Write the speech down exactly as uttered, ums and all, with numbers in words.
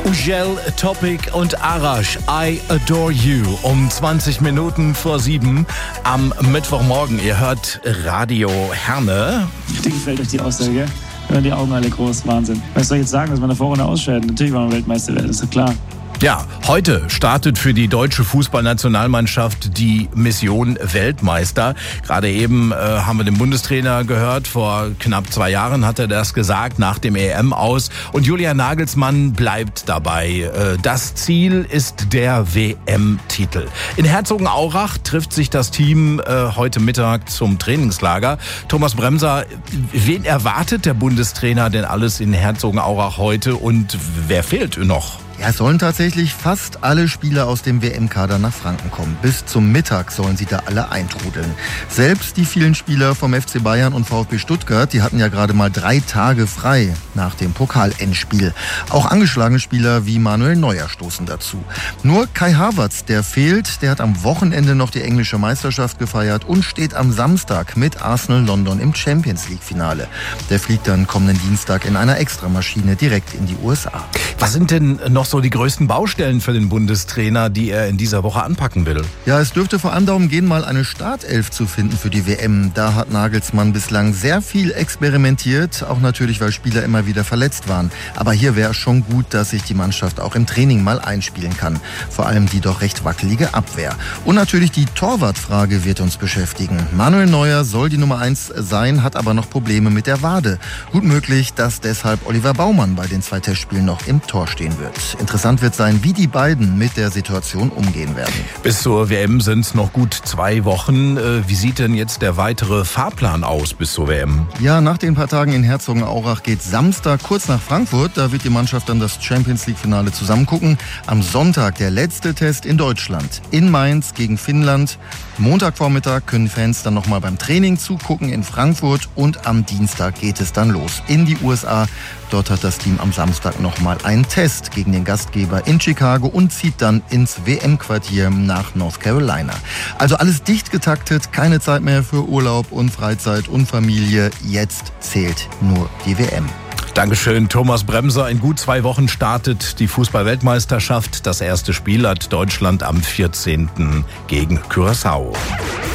Ugel, Topic und Arash, I Adore You. Um zwanzig Minuten vor sieben am Mittwochmorgen. Ihr hört Radio Herne. Dir gefällt euch die Aussage, gell? Ja, die Augen alle groß, Wahnsinn. Was soll ich jetzt sagen, dass wir in der Vorrunde ausscheiden? Natürlich wollen wir Weltmeister werden, ist doch klar. Ja, heute startet für die deutsche Fußballnationalmannschaft die Mission Weltmeister. Gerade eben äh, haben wir den Bundestrainer gehört, vor knapp zwei Jahren hat er das gesagt, nach dem E M aus. Und Julian Nagelsmann bleibt dabei. Äh, das Ziel ist der W M-Titel. In Herzogenaurach trifft sich das Team äh, heute Mittag zum Trainingslager. Thomas Bremser, wen erwartet der Bundestrainer denn alles in Herzogenaurach heute und wer fehlt noch? Ja, es sollen tatsächlich fast alle Spieler aus dem W M-Kader nach Franken kommen. Bis zum Mittag sollen sie da alle eintrudeln. Selbst die vielen Spieler vom F C Bayern und VfB Stuttgart, die hatten ja gerade mal drei Tage frei nach dem Pokal-Endspiel. Auch angeschlagene Spieler wie Manuel Neuer stoßen dazu. Nur Kai Havertz, der fehlt, der hat am Wochenende noch die englische Meisterschaft gefeiert und steht am Samstag mit Arsenal London im Champions-League-Finale. Der fliegt dann kommenden Dienstag in einer Extramaschine direkt in die U S A. Was sind denn noch so die größten Baustellen für den Bundestrainer, die er in dieser Woche anpacken will? Ja, es dürfte vor allem darum gehen, mal eine Startelf zu finden für die W M. Da hat Nagelsmann bislang sehr viel experimentiert, auch natürlich, weil Spieler immer wieder verletzt waren. Aber hier wäre es schon gut, dass sich die Mannschaft auch im Training mal einspielen kann. Vor allem die doch recht wackelige Abwehr. Und natürlich die Torwartfrage wird uns beschäftigen. Manuel Neuer soll die Nummer eins sein, hat aber noch Probleme mit der Wade. Gut möglich, dass deshalb Oliver Baumann bei den zwei Testspielen noch im Tor stehen wird. Interessant wird sein, wie die beiden mit der Situation umgehen werden. Bis zur W M sind es noch gut zwei Wochen. Wie sieht denn jetzt der weitere Fahrplan aus bis zur W M? Ja, nach den paar Tagen in Herzogenaurach geht Samstag kurz nach Frankfurt. Da wird die Mannschaft dann das Champions-League-Finale zusammengucken. Am Sonntag der letzte Test in Deutschland. In Mainz gegen Finnland. Montagvormittag können Fans dann nochmal beim Training zugucken in Frankfurt. Und am Dienstag geht es dann los in die U S A. Dort hat das Team am Samstag nochmal einen Test gegen den Gastgeber in Chicago und zieht dann ins W M-Quartier nach North Carolina. Also alles dicht getaktet, keine Zeit mehr für Urlaub und Freizeit und Familie. Jetzt zählt nur die W M. Dankeschön, Thomas Bremser. In gut zwei Wochen startet die Fußball-Weltmeisterschaft. Das erste Spiel hat Deutschland am vierzehnten gegen Curaçao.